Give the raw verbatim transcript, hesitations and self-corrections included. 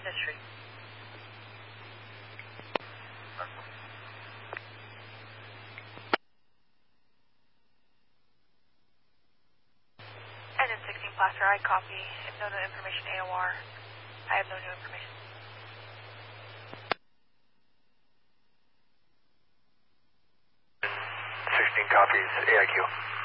history. And then sixteen Placer, I copy. No new information A O R. I have no new information. sixteen copies A I Q.